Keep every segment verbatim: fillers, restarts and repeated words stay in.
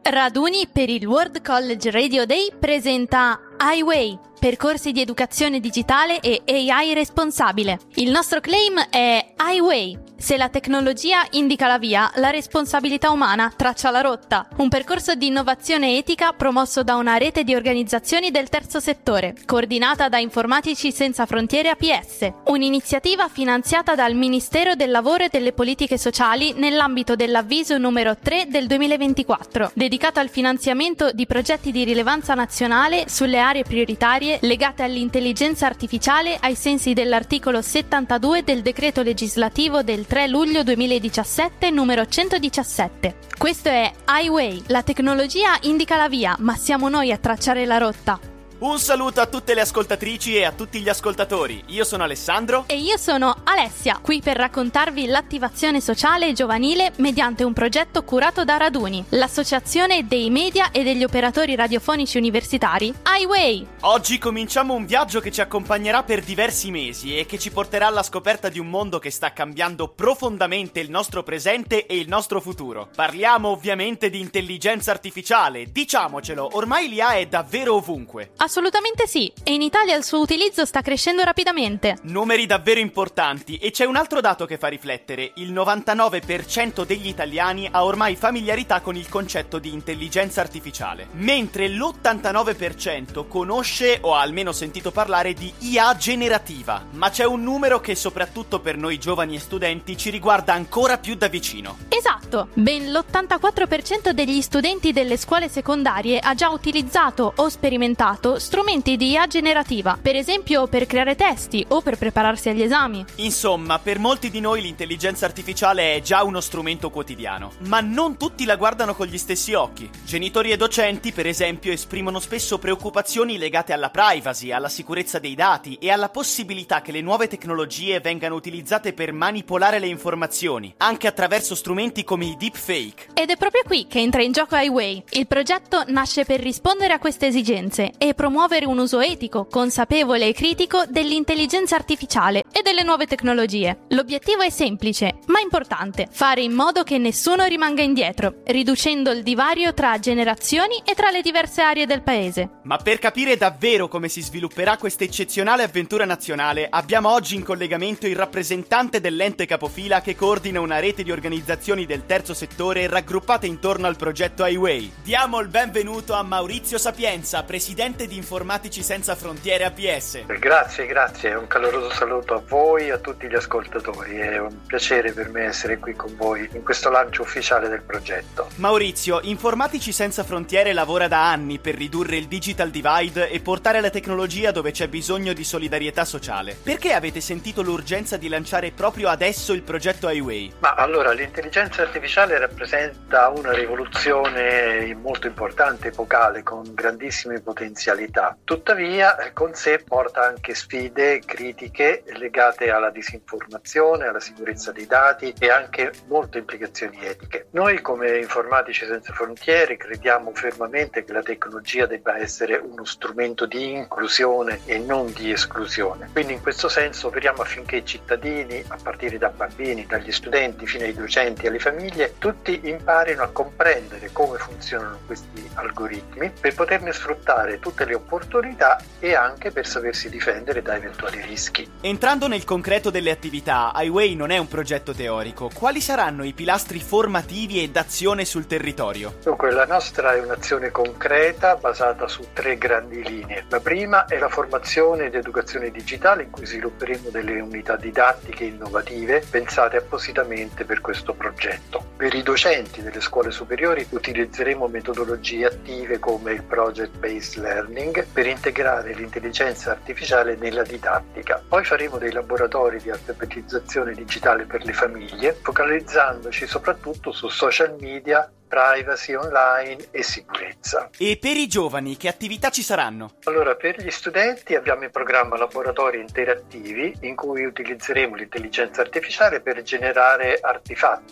Raduni per il World College Radio Day presenta iWay, percorsi di educazione digitale e A I responsabile. Il nostro claim è iWay. Se la tecnologia indica la via, la responsabilità umana traccia la rotta. Un percorso di innovazione etica promosso da una rete di organizzazioni del terzo settore, coordinata da Informatici Senza Frontiere A P S. Un'iniziativa finanziata dal Ministero del Lavoro e delle Politiche Sociali nell'ambito dell'avviso numero tre del duemilaventiquattro, dedicato al finanziamento di progetti di rilevanza nazionale sulle aree prioritarie legate all'intelligenza artificiale ai sensi dell'articolo settantadue del decreto legislativo del tre luglio duemiladiciassette numero centodiciassette. Questo è iWay, la tecnologia indica la via, ma siamo noi a tracciare la rotta. Un saluto a tutte le ascoltatrici e a tutti gli ascoltatori. Io sono Alessandro. E io sono Alessia, qui per raccontarvi l'attivazione sociale e giovanile mediante un progetto curato da Raduni, l'associazione dei media e degli operatori radiofonici universitari iWay. Oggi cominciamo un viaggio che ci accompagnerà per diversi mesi e che ci porterà alla scoperta di un mondo che sta cambiando profondamente il nostro presente e il nostro futuro. Parliamo ovviamente di intelligenza artificiale, diciamocelo, ormai l'I A è davvero ovunque. Assolutamente sì, e in Italia il suo utilizzo sta crescendo rapidamente. Numeri davvero importanti, e c'è un altro dato che fa riflettere: il novantanove per cento degli italiani ha ormai familiarità con il concetto di intelligenza artificiale, mentre l'ottantanove per cento conosce o ha almeno sentito parlare di I A generativa. Ma c'è un numero che soprattutto per noi giovani e studenti ci riguarda ancora più da vicino. Esatto, ben l'ottantaquattro per cento degli studenti delle scuole secondarie ha già utilizzato o sperimentato strumenti di I A generativa, per esempio per creare testi o per prepararsi agli esami. Insomma, per molti di noi l'intelligenza artificiale è già uno strumento quotidiano, ma non tutti la guardano con gli stessi occhi. Genitori e docenti, per esempio, esprimono spesso preoccupazioni legate alla privacy, alla sicurezza dei dati e alla possibilità che le nuove tecnologie vengano utilizzate per manipolare le informazioni, anche attraverso strumenti come i deepfake. Ed è proprio qui che entra in gioco iWay. Il progetto nasce per rispondere a queste esigenze e promuovere un uso etico, consapevole e critico dell'intelligenza artificiale e delle nuove tecnologie. L'obiettivo è semplice, ma importante: fare in modo che nessuno rimanga indietro, riducendo il divario tra generazioni e tra le diverse aree del paese. Ma per capire davvero come si svilupperà questa eccezionale avventura nazionale, abbiamo oggi in collegamento il rappresentante dell'ente capofila che coordina una rete di organizzazioni del terzo settore raggruppate intorno al progetto iWay. Diamo il benvenuto a Maurizio Sapienza, presidente di Informatici Senza Frontiere A P S. Grazie, grazie, un caloroso saluto a voi e a tutti gli ascoltatori. È un piacere per me essere qui con voi in questo lancio ufficiale del progetto. Maurizio, Informatici Senza Frontiere lavora da anni per ridurre il digital divide e portare la tecnologia dove c'è bisogno di solidarietà sociale. Perché avete sentito l'urgenza di lanciare proprio adesso il progetto iWay? Ma allora, l'intelligenza artificiale rappresenta una rivoluzione molto importante, epocale, con grandissime potenzialità. Tuttavia con sé porta anche sfide critiche legate alla disinformazione, alla sicurezza dei dati e anche molte implicazioni etiche. Noi come Informatici Senza Frontiere crediamo fermamente che la tecnologia debba essere uno strumento di inclusione e non di esclusione. Quindi in questo senso operiamo affinché i cittadini, a partire da bambini, dagli studenti fino ai docenti e alle famiglie, tutti imparino a comprendere come funzionano questi algoritmi per poterne sfruttare tutte le opportunità e anche per sapersi difendere da eventuali rischi. Entrando nel concreto delle attività, iWay non è un progetto teorico. Quali saranno i pilastri formativi e d'azione sul territorio? Dunque, la nostra è un'azione concreta basata su tre grandi linee. La prima è la formazione ed educazione digitale, in cui svilupperemo delle unità didattiche innovative pensate appositamente per questo progetto. Per i docenti delle scuole superiori utilizzeremo metodologie attive come il Project Based Learning per integrare l'intelligenza artificiale nella didattica. Poi faremo dei laboratori di alfabetizzazione digitale per le famiglie, focalizzandoci soprattutto su social media, privacy online e sicurezza. E per i giovani che attività ci saranno? Allora, per gli studenti abbiamo in programma laboratori interattivi in cui utilizzeremo l'intelligenza artificiale per generare artefatti,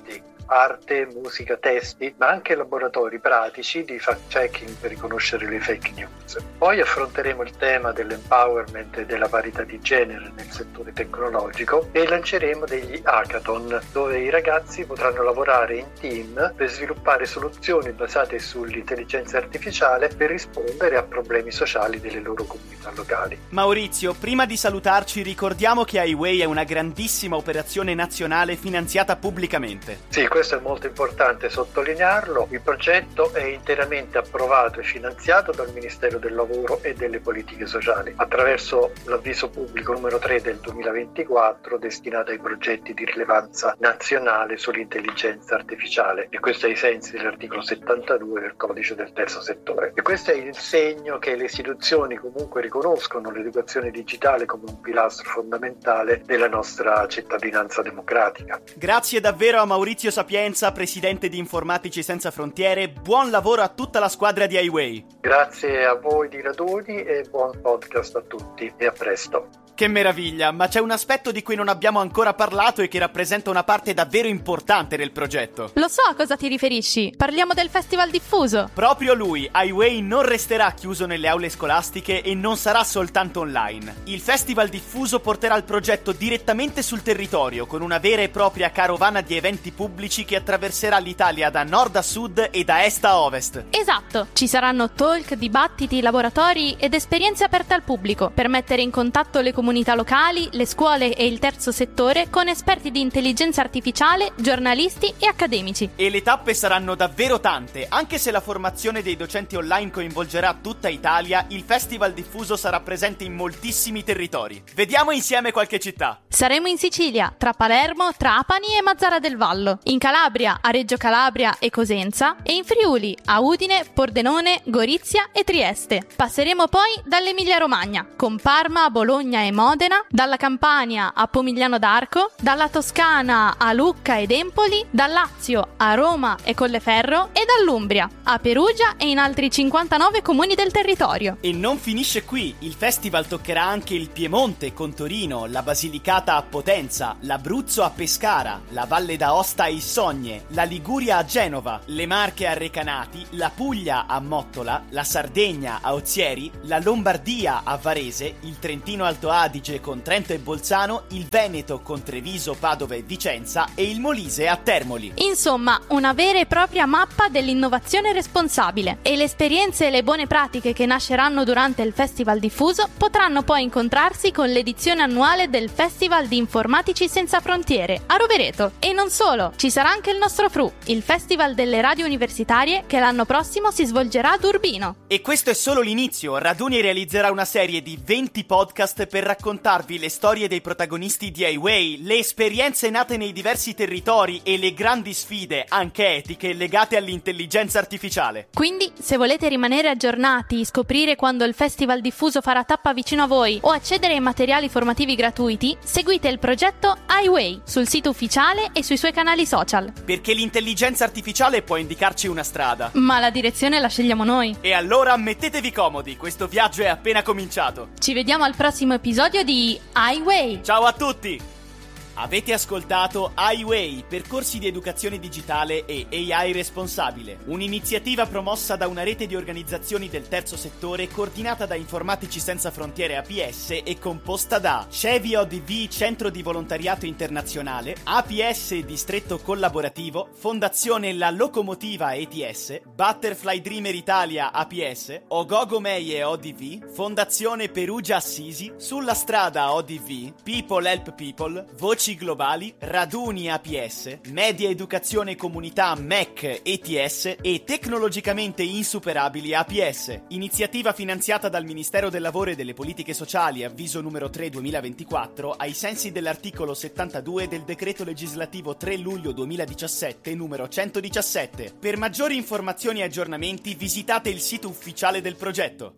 arte, musica, testi, ma anche laboratori pratici di fact-checking per riconoscere le fake news. Poi affronteremo il tema dell'empowerment e della parità di genere nel settore tecnologico e lanceremo degli hackathon dove i ragazzi potranno lavorare in team per sviluppare soluzioni basate sull'intelligenza artificiale per rispondere a problemi sociali delle loro comunità locali. Maurizio, prima di salutarci ricordiamo che Highway è una grandissima operazione nazionale finanziata pubblicamente. Sì, questo è molto importante sottolinearlo. Il progetto è interamente approvato e finanziato dal Ministero del Lavoro e delle Politiche Sociali attraverso l'avviso pubblico numero tre del duemilaventiquattro destinato ai progetti di rilevanza nazionale sull'intelligenza artificiale, e questo è ai sensi dell'articolo settantadue del codice del terzo settore. E questo è il segno che le istituzioni comunque riconoscono l'educazione digitale come un pilastro fondamentale della nostra cittadinanza democratica. Grazie davvero a Maurizio Sapienza, presidente di Informatici Senza Frontiere. Buon lavoro a tutta la squadra di Highway. Grazie a voi di Raduni e buon podcast a tutti e a presto. Che meraviglia, ma c'è un aspetto di cui non abbiamo ancora parlato e che rappresenta una parte davvero importante del progetto. Lo so a cosa ti riferisci, parliamo del Festival Diffuso. Proprio lui, Highway non resterà chiuso nelle aule scolastiche e non sarà soltanto online. Il Festival Diffuso porterà il progetto direttamente sul territorio, con una vera e propria carovana di eventi pubblici che attraverserà l'Italia da nord a sud e da est a ovest. Esatto, ci saranno talk, dibattiti, laboratori ed esperienze aperte al pubblico per mettere in contatto le comunità locali, le scuole e il terzo settore con esperti di intelligenza artificiale, giornalisti e accademici. E le tappe saranno davvero tante. Anche se la formazione dei docenti online coinvolgerà tutta Italia, il Festival Diffuso sarà presente in moltissimi territori. Vediamo insieme qualche città. Saremo in Sicilia, tra Palermo, Trapani e Mazzara del Vallo, in Calabria, a Reggio Calabria e Cosenza, e in Friuli, a Udine, Pordenone, Gorizia e Trieste. Passeremo poi dall'Emilia Romagna, con Parma, Bologna e Modena, dalla Campania a Pomigliano d'Arco, dalla Toscana a Lucca ed Empoli, dal Lazio a Roma e Colleferro e dall'Umbria a Perugia e in altri cinquantanove comuni del territorio. E non finisce qui, il festival toccherà anche il Piemonte con Torino, la Basilicata a Potenza, l'Abruzzo a Pescara, la Valle d'Aosta a Issogne, la Liguria a Genova, le Marche a Recanati, la Puglia a Mottola, la Sardegna a Ozieri, la Lombardia a Varese, il Trentino Alto Adige con Trento e Bolzano, il Veneto con Treviso, Padova e Vicenza e il Molise a Termoli. Insomma, una vera e propria mappa dell'innovazione responsabile. E le esperienze e le buone pratiche che nasceranno durante il Festival Diffuso potranno poi incontrarsi con l'edizione annuale del Festival di Informatici Senza Frontiere a Rovereto. E non solo, ci sarà anche il nostro F R U, il Festival delle Radio Universitarie, che l'anno prossimo si svolgerà ad Urbino. E questo è solo l'inizio. Raduni realizzerà una serie di venti podcast per raccontarvi le storie dei protagonisti di Highway, le esperienze nate nei diversi territori e le grandi sfide, anche etiche, legate all'intelligenza artificiale. Quindi, se volete rimanere aggiornati, scoprire quando il Festival Diffuso farà tappa vicino a voi o accedere ai materiali formativi gratuiti, seguite il progetto Highway sul sito ufficiale e sui suoi canali social. Perché l'intelligenza artificiale può indicarci una strada, ma la direzione la scegliamo noi. E allora mettetevi comodi, questo viaggio è appena cominciato. Ci vediamo al prossimo episodio di Highway. Ciao a tutti! Avete ascoltato Highway, percorsi di educazione digitale e A I responsabile, un'iniziativa promossa da una rete di organizzazioni del terzo settore coordinata da Informatici Senza Frontiere A P S e composta da Cevi O D V Centro di Volontariato Internazionale, A P S Distretto Collaborativo, Fondazione La Locomotiva E T S, Butterfly Dreamer Italia A P S, Ogogo Meie O D V, Fondazione Perugia Assisi, Sulla Strada O D V, People Help People, Voci Globali, Raduni A P S, Media Educazione e Comunità M E C E T S e Tecnologicamente Insuperabili A P S. Iniziativa finanziata dal Ministero del Lavoro e delle Politiche Sociali, avviso numero tre duemilaventiquattro, ai sensi dell'articolo settantadue del decreto legislativo tre luglio duemiladiciassette numero centodiciassette. Per maggiori informazioni e aggiornamenti visitate il sito ufficiale del progetto.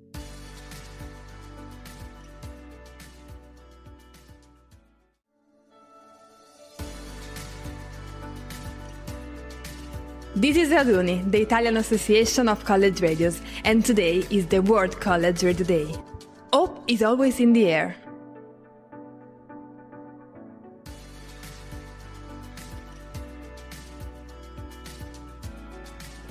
This is Raduni, the Italian Association of College Radios, and today is the World College Radio Day. Hope is always in the air.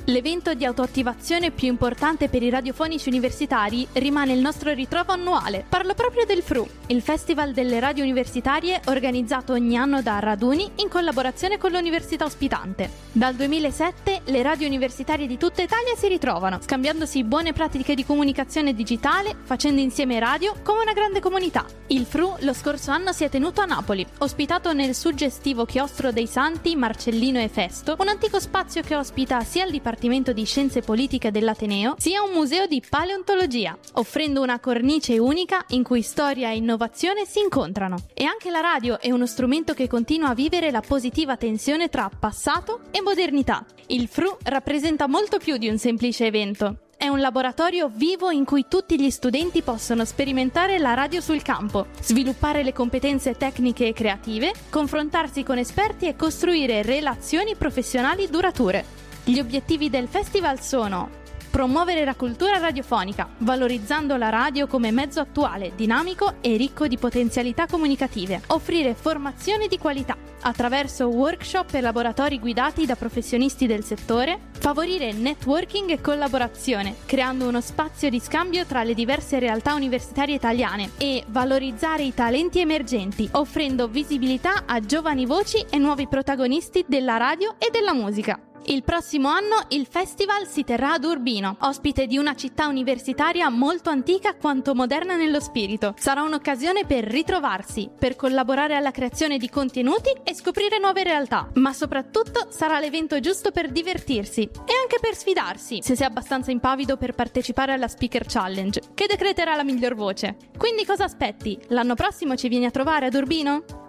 L'evento di autoattivazione più importante per i radiofonici universitari rimane il nostro ritrovo annuale. Parlo proprio del F R U, il Festival delle Radio Universitarie organizzato ogni anno da Raduni in collaborazione con l'università ospitante. Dal duemilasette le radio universitarie di tutta Italia si ritrovano, scambiandosi buone pratiche di comunicazione digitale, facendo insieme radio come una grande comunità. Il F R U lo scorso anno si è tenuto a Napoli, ospitato nel suggestivo Chiostro dei Santi Marcellino e Festo, un antico spazio che ospita sia il Dipartimento di Scienze Politiche dell'Ateneo, sia un museo di paleontologia, offrendo una cornice unica in cui storia e innovazione si incontrano. E anche la radio è uno strumento che continua a vivere la positiva tensione tra passato e modernità. Il F R U rappresenta molto più di un semplice evento. È un laboratorio vivo in cui tutti gli studenti possono sperimentare la radio sul campo, sviluppare le competenze tecniche e creative, confrontarsi con esperti e costruire relazioni professionali durature. Gli obiettivi del festival sono: promuovere la cultura radiofonica, valorizzando la radio come mezzo attuale, dinamico e ricco di potenzialità comunicative. Offrire formazione di qualità attraverso workshop e laboratori guidati da professionisti del settore. Favorire networking e collaborazione, creando uno spazio di scambio tra le diverse realtà universitarie italiane. E valorizzare i talenti emergenti, offrendo visibilità a giovani voci e nuovi protagonisti della radio e della musica. Il prossimo anno il festival si terrà ad Urbino, ospite di una città universitaria molto antica quanto moderna nello spirito. Sarà un'occasione per ritrovarsi, per collaborare alla creazione di contenuti e scoprire nuove realtà, ma soprattutto sarà l'evento giusto per divertirsi e anche per sfidarsi, se sei abbastanza impavido per partecipare alla Speaker Challenge, che decreterà la miglior voce. Quindi cosa aspetti? L'anno prossimo ci vieni a trovare ad Urbino?